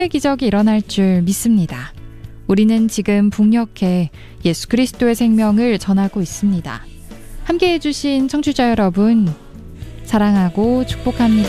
기적이 일어날 줄 믿습니다. 우리는 지금 북녘에 예수 그리스도의 생명을 전하고 있습니다. 함께해 주신 청취자 여러분, 사랑하고 축복합니다.